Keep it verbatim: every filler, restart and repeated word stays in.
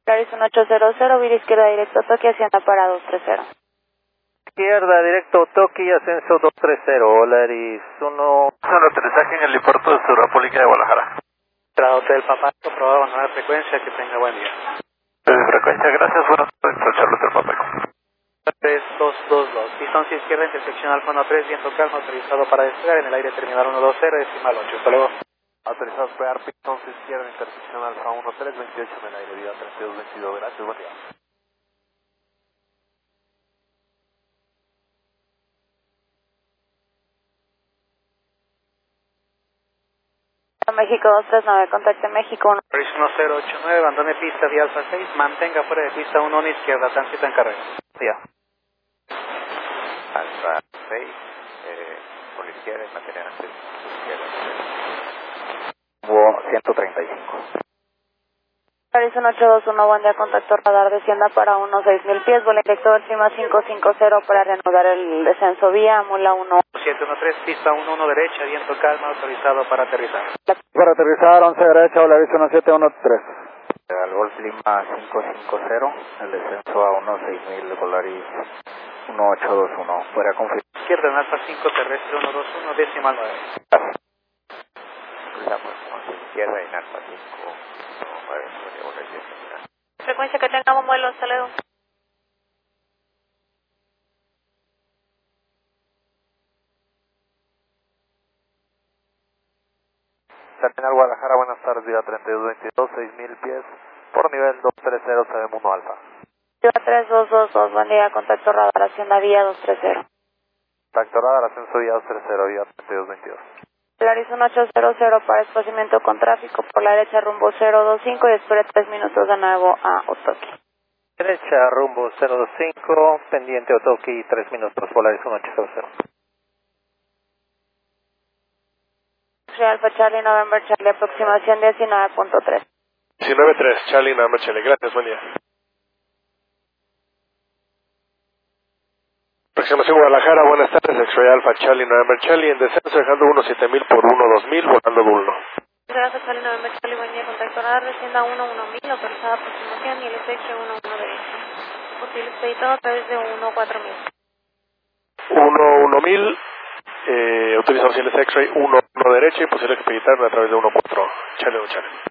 Polaris uno ocho cero cero, vía izquierda directo Toki, Hacienda para dos tres cero. Izquierda, directo Toki, ascenso dos tres cero, Polaris uno. Zona de aterrizaje en el aeropuerto de Ciudad República de Guadalajara. Entrada Hotel Papá, comprobado nueva frecuencia, que tenga buen día. Desde frecuencia, gracias, buenas tardes, Charlotte del Papeco. tres dos dos dos, distancia izquierda, intersección Alfa uno tres, viento calma, autorizado para despegar en el aire terminal uno dos cero, decimal ocho, hasta luego. Autorizado a despegar, distancia izquierda, intersección Alfa uno tres, veintiocho en el aire, vida treinta y dos veintidós, gracias, buen día. México dos tres nueve, contacte México uno. Polaris uno cero ocho nueve, abandone pista vía Alfa seis, mantenga fuera de pista uno a izquierda, tránsito en carrera. Ya. Alfa seis, eh, por la izquierda y mantener antes izquierda. Hubo ciento treinta y cinco. Polaris uno ocho dos uno, buen día, contacto radar, descienda para uno seis mil pies, vuelo director clima cinco cinco cero para reanudar el descenso vía Mula uno. siete uno tres, pista uno uno derecha, viento calma, autorizado para aterrizar. Para aterrizar, once derecha, Polaris uno siete uno tres. Al Golf Lima cinco cinco cero, el descenso a uno seis mil, Polaris uno ocho dos uno, fuera confirmado. Izquierda en Alfa cinco, terrestre uno dos uno, decimal nueve. Cruzamos con izquierda en Alfa cinco, nueve, nueve, diez. Frecuencia que tengamos vuelo, hasta luego. Terminal Guadalajara, buenas tardes, vida treinta y dos veintidós, seis mil pies, por nivel dos tres cero, C M uno Alfa. Yo tres dos dos dos, buen día, contacto radar, Hacienda vía dos tres cero. Contacto radar, ascenso vía dos tres cero, vía treinta y dos veintidós. Polaris uno ocho cero cero para espaciamiento con tráfico por la derecha rumbo cero dos cinco y espere tres minutos de nuevo a Otoki. Derecha, rumbo cero dos cinco, pendiente Otoki, tres minutos, Polaris uno ocho cero cero. Alfa Charlie, November Charlie, aproximación diecinueve punto tres. diecinueve tres, Charlie, November Charlie, gracias, buen día. Aproximación Guadalajara, buenas tardes, X-Ray Alpha Charlie, November Charlie, en descenso dejando uno siete mil por uno dos mil, volando Bulno. Alfa Charlie, November Charlie, buen día, contacto radar, descienda uno uno mil, autorizada aproximación y el F X uno uno derecha. Posible expeditado a través de uno cuatro mil. uno uno mil, eh, utilizamos el X-Ray uno uno derecha y posible expeditar a través de uno cuatro, Charlie, Charlie.